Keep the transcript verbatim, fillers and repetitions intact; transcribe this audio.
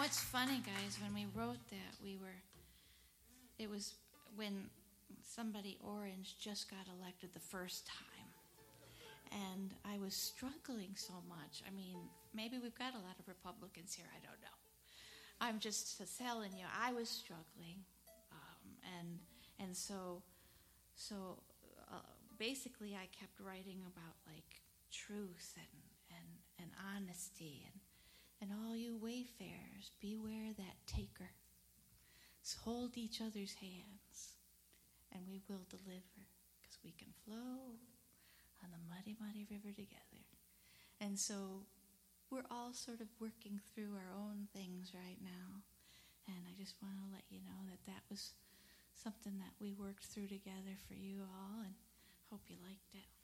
it's funny, guys. When we wrote that, we were. It was when somebody orange just got elected the first time, and I was struggling so much. I mean, maybe we've got a lot of Republicans here. I don't know. I'm just telling you, I was struggling, um, and and so so uh, basically, I kept writing about like truth and and, and honesty and. And all you wayfarers, beware that taker. So hold each other's hands, and we will deliver, because we can flow on the muddy, muddy river together. And so we're all sort of working through our own things right now. And I just want to let you know that that was something that we worked through together for you all, and hope you liked it.